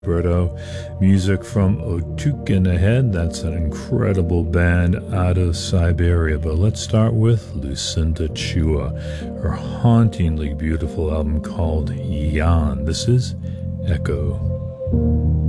Berto. Music from Otuk Ahead. That's an incredible band out of Siberia. But let's start with Lucinda Chua, her hauntingly beautiful album called Yan. This is Echo.